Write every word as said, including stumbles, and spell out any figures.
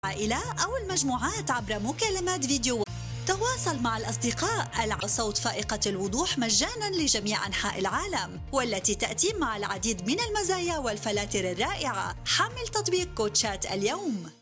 العائلة أو المجموعات عبر مكالمات فيديو. تواصل مع الأصدقاء. الصوت فائقة الوضوح مجانا لجميع أنحاء العالم، والتي تأتي مع العديد من المزايا والفلاتر الرائعة. حمل تطبيق كوتشات اليوم.